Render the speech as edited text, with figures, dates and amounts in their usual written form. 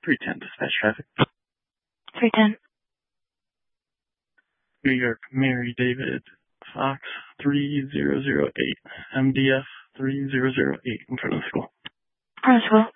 310 dispatch traffic. 310. New York, Mary David Fox 3008, MDF 3008 in front of the school. Front of the school.